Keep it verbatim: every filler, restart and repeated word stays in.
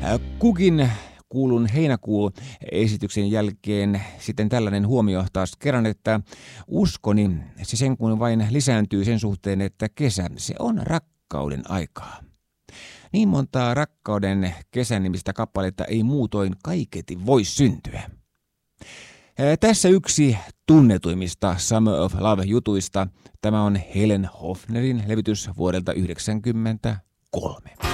Kukin kuulun heinäkuun esityksen jälkeen sitten tällainen huomio taas kerran, että uskoni se sen kuin vain lisääntyy sen suhteen, että kesä se on rakkauden aikaa. Niin montaa rakkauden kesän nimistä kappaletta ei muutoin kaiketi voi syntyä. Tässä yksi tunnetuimmista Summer of Love-jutuista. Tämä on Helen Hofnerin levitys vuodelta yhdeksänkymmentäkolme.